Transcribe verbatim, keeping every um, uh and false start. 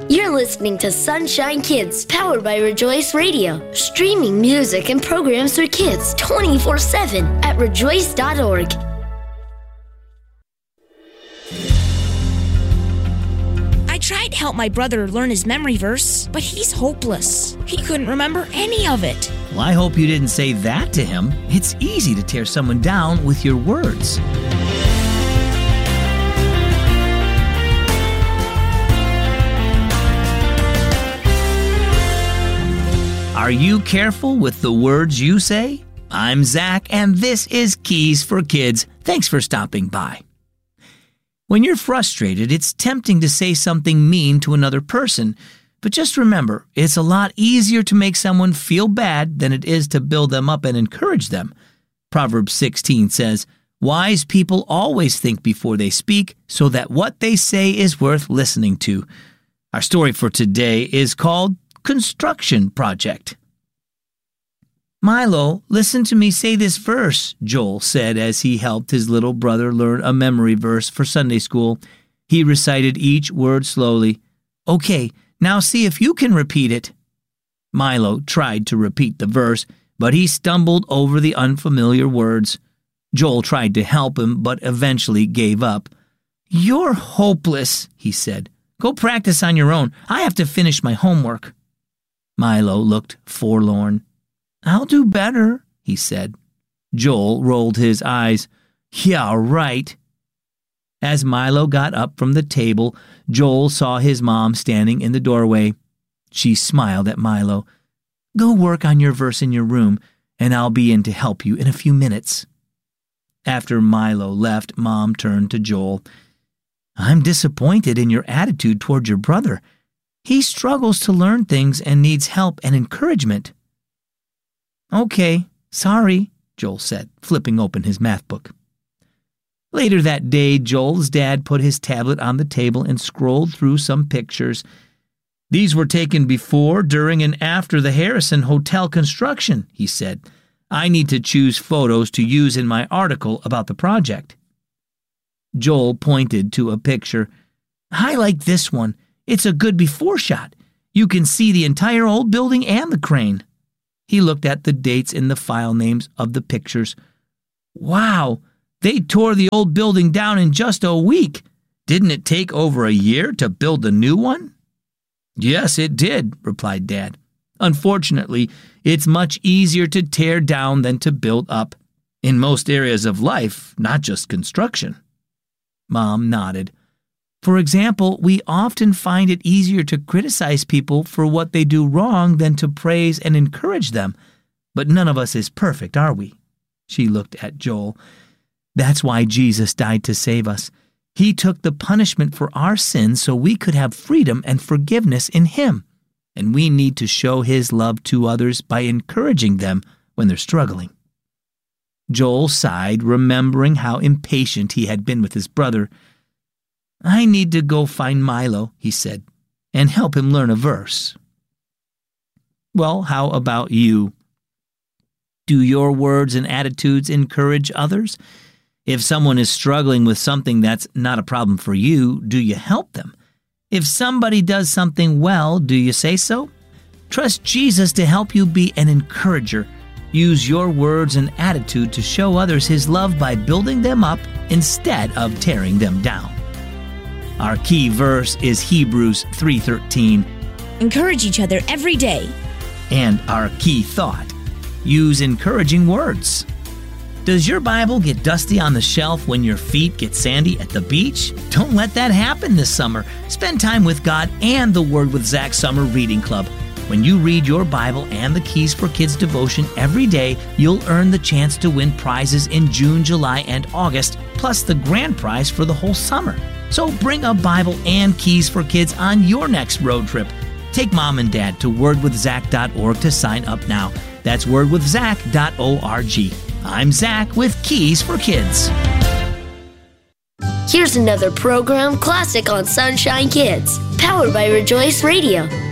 You're listening to Sunshine Kids, powered by Rejoice Radio, streaming music and programs for kids twenty-four seven at rejoice dot org. I tried to help my brother learn his memory verse, but he's hopeless. He couldn't remember any of it. Well, I hope you didn't say that to him. It's easy to tear someone down with your words. Are you careful with the words you say? I'm Zach, and this is Keys for Kids. Thanks for stopping by. When you're frustrated, it's tempting to say something mean to another person. But just remember, it's a lot easier to make someone feel bad than it is to build them up and encourage them. Proverbs sixteen says, "Wise people always think before they speak, so that what they say is worth listening to." Our story for today is called Construction Project. "Milo, listen to me say this verse," Joel said as he helped his little brother learn a memory verse for Sunday school. He recited each word slowly. "Okay, now see if you can repeat it." Milo tried to repeat the verse, but he stumbled over the unfamiliar words. Joel tried to help him, but eventually gave up. "You're hopeless," he said. "Go practice on your own. I have to finish my homework." Milo looked forlorn. "I'll do better," he said. Joel rolled his eyes. "Yeah, right." As Milo got up from the table, Joel saw his mom standing in the doorway. She smiled at Milo. "Go work on your verse in your room, and I'll be in to help you in a few minutes." After Milo left, Mom turned to Joel. "I'm disappointed in your attitude toward your brother. He struggles to learn things and needs help and encouragement." "Okay, sorry," Joel said, flipping open his math book. Later that day, Joel's dad put his tablet on the table and scrolled through some pictures. "These were taken before, during, and after the Harrison Hotel construction," he said. "I need to choose photos to use in my article about the project." Joel pointed to a picture. "I like this one. It's a good before shot. You can see the entire old building and the crane." He looked at the dates in the file names of the pictures. "Wow, they tore the old building down in just a week. Didn't it take over a year to build the new one?" "Yes, it did," replied Dad. "Unfortunately, it's much easier to tear down than to build up. In most areas of life, not just construction." Mom nodded. "For example, we often find it easier to criticize people for what they do wrong than to praise and encourage them. But none of us is perfect, are we?" She looked at Joel. "That's why Jesus died to save us. He took the punishment for our sins so we could have freedom and forgiveness in Him. And we need to show His love to others by encouraging them when they're struggling." Joel sighed, remembering how impatient he had been with his brother. "I need to go find Milo," he said, "and help him learn a verse." Well, how about you? Do your words and attitudes encourage others? If someone is struggling with something that's not a problem for you, do you help them? If somebody does something well, do you say so? Trust Jesus to help you be an encourager. Use your words and attitude to show others His love by building them up instead of tearing them down. Our key verse is Hebrews three thirteen. Encourage each other every day. And our key thought, use encouraging words. Does your Bible get dusty on the shelf when your feet get sandy at the beach? Don't let that happen this summer. Spend time with God and the Word with Zach Summer Reading Club. When you read your Bible and the Keys for Kids devotion every day, you'll earn the chance to win prizes in June, July, and August, plus the grand prize for the whole summer. So bring a Bible and Keys for Kids on your next road trip. Take Mom and Dad to word with zach dot org to sign up now. That's word with zach dot org. I'm Zach with Keys for Kids. Here's another program classic on Sunshine Kids, powered by Rejoice Radio.